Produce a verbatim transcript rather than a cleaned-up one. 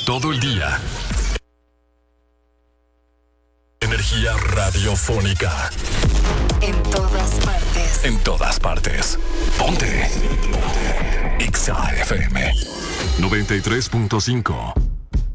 todo el día. Energía radiofónica. En todas partes. En todas partes. Ponte. Ponte. X A F M noventa y tres punto cinco.